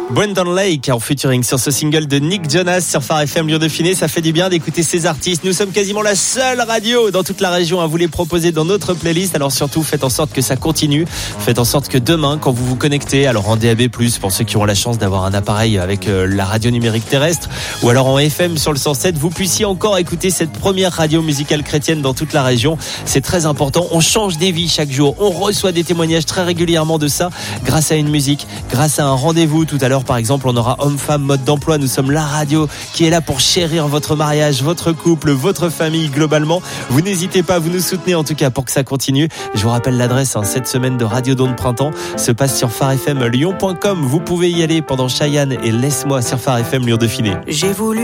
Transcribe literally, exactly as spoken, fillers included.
Brandon Lake en featuring sur ce single de Nick Jonas sur Phare F M Lyon-Dauphiné. Ça fait du bien d'écouter ces artistes. Nous sommes quasiment la seule radio dans toute la région à vous les proposer dans notre playlist. Alors surtout, faites en sorte que ça continue. Faites en sorte que demain, quand vous vous connectez, alors en D A B plus, pour ceux qui ont la chance d'avoir un appareil avec euh, la radio numérique terrestre, ou alors en F M sur le cent sept, vous puissiez encore écouter cette première radio musicale chrétienne dans toute la région. C'est très important. On change des vies chaque jour. On reçoit des témoignages très régulièrement de ça grâce à une musique, grâce à un rendez-vous. Tout à l'heure, par exemple, on aura homme-femme mode d'emploi. Nous sommes la radio qui est là pour chérir votre mariage, votre couple, votre famille globalement. Vous n'hésitez pas, vous nous soutenez en tout cas pour que ça continue. Je vous rappelle l'adresse, hein, cette semaine de Radio Don de Printemps se passe sur phare f m lyon point com. Vous pouvez y aller pendant Cheyenne et Laisse-moi sur Phare F M Lyon-Dauphiné. J'ai voulu